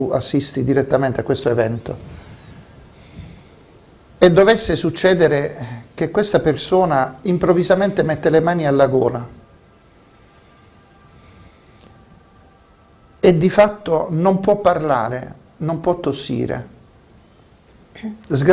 assisti direttamente a questo evento e dovesse succedere che questa persona improvvisamente mette le mani alla gola e di fatto non può parlare, non può tossire,